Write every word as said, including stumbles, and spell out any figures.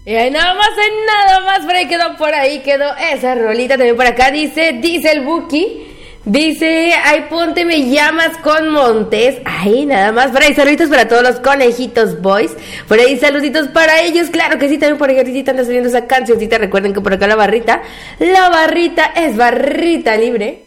Y ahí nada más, en nada más, por ahí quedó, por ahí quedó esa rolita. También por acá dice, dice el Buki, dice, ay, ponte, me llamas con Montes. Ay, nada más, por ahí saluditos para todos los conejitos boys. Por ahí saluditos para ellos, claro que sí, también por ahí están subiendo esa cancioncita. Recuerden que por acá la barrita, la barrita es barrita libre.